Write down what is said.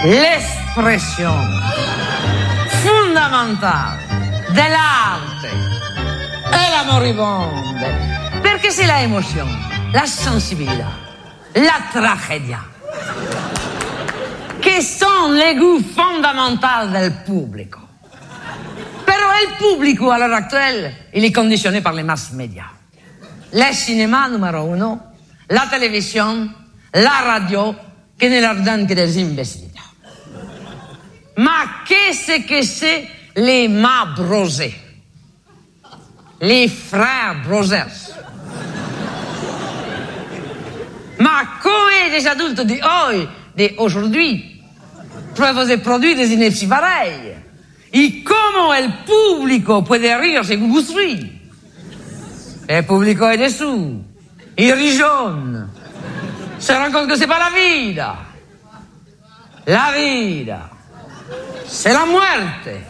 l'espressione fondamentale dell'arte è la moribonde, perché c'est la emozione, la sensibilità, la tragedia che sono les goûts fondamentaux del pubblico. Però il pubblico à l'heure actuelle, il est conditionné par les mass médias. Le cinéma numero uno, la televisione, la radio, che ne leur donne che des imbecillità. Ma qu'est-ce que c'est les Brosé? Les frères Brothers? Ma come des adultes d'aujourd'hui peuvent produire des inerties pareilles? Et comment el pubblico puede rirse con gustrì? El pubblico è dessous, il rigione, se rend compte que c'est pas la vida. La vida, c'est la muerte.